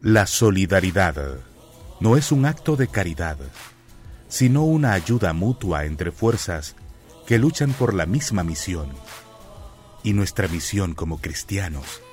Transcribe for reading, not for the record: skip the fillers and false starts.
La solidaridad no es un acto de caridad, sino una ayuda mutua entre fuerzas que luchan por la misma misión. Y nuestra misión como cristianos